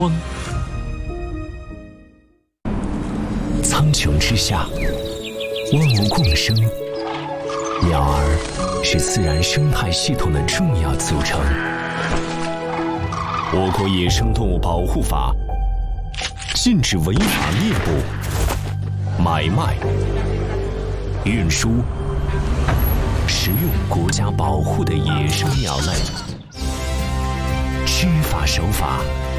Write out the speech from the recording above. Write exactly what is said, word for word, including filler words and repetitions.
汪。苍穹之下，万物共生，鸟儿是自然生态系统的重要组成。我国野生动物保护法禁止违法猎捕、买卖、运输、食用国家保护的野生鸟类，知法守法。